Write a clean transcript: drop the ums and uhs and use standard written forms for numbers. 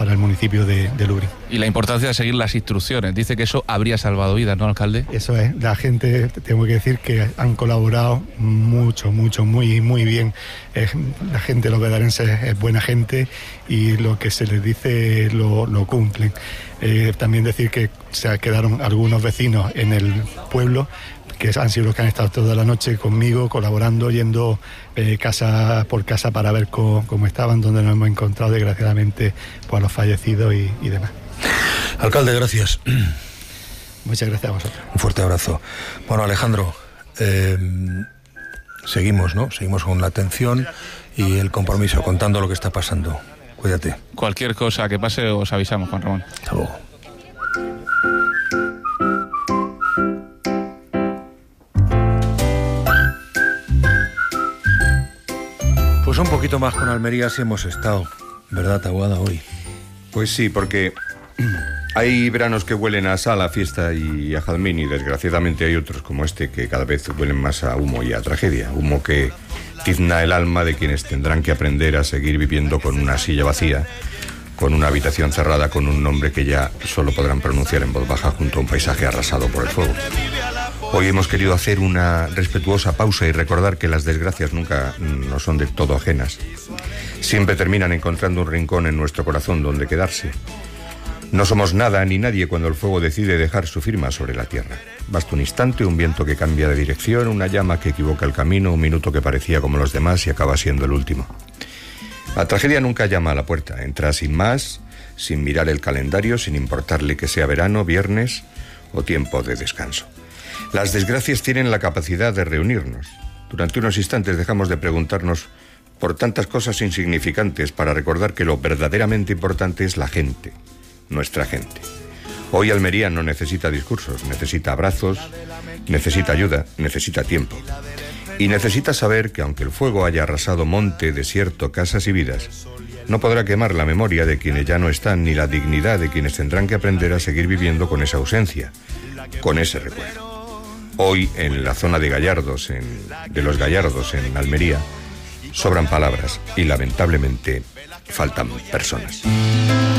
para el municipio de Lurín. Y la importancia de seguir las instrucciones. Dice que eso habría salvado vidas, ¿no, alcalde? Eso es, la gente, tengo que decir que han colaborado mucho, muy bien. La gente, los vedarenses, es buena gente y lo que se les dice lo cumplen. También decir que se quedaron algunos vecinos en el pueblo que han sido los que han estado toda la noche conmigo, colaborando, yendo casa por casa para ver cómo estaban, donde nos hemos encontrado, desgraciadamente, pues, a los fallecidos y demás. Alcalde, gracias. Muchas gracias a vosotros. Un fuerte abrazo. Bueno, Alejandro, seguimos, ¿no? Seguimos con la atención y el compromiso, contando lo que está pasando. Cuídate. Cualquier cosa que pase os avisamos, Juan Ramón. Hasta luego. Pues un poquito más con Almería sí hemos estado, ¿verdad, Taboada, hoy? Pues sí, porque hay veranos que huelen a sal, a fiesta y a jazmín, y desgraciadamente hay otros como este que cada vez huelen más a humo y a tragedia. Humo que tizna el alma de quienes tendrán que aprender a seguir viviendo con una silla vacía, con una habitación cerrada, con un nombre que ya solo podrán pronunciar en voz baja junto a un paisaje arrasado por el fuego. Hoy hemos querido hacer una respetuosa pausa y recordar que las desgracias nunca nos son de todo ajenas. Siempre terminan encontrando un rincón en nuestro corazón donde quedarse. No somos nada ni nadie cuando el fuego decide dejar su firma sobre la tierra. Basta un instante, un viento que cambia de dirección, una llama que equivoca el camino, un minuto que parecía como los demás y acaba siendo el último. La tragedia nunca llama a la puerta, entra sin más, sin mirar el calendario, sin importarle que sea verano, viernes o tiempo de descanso. Las desgracias tienen la capacidad de reunirnos. Durante unos instantes dejamos de preguntarnos por tantas cosas insignificantes para recordar que lo verdaderamente importante es la gente, nuestra gente. Hoy Almería no necesita discursos, necesita abrazos, necesita ayuda, necesita tiempo. Y necesita saber que aunque el fuego haya arrasado monte, desierto, casas y vidas, no podrá quemar la memoria de quienes ya no están ni la dignidad de quienes tendrán que aprender a seguir viviendo con esa ausencia, con ese recuerdo. Hoy, en la zona de los Gallardos, en Almería, sobran palabras y lamentablemente faltan personas.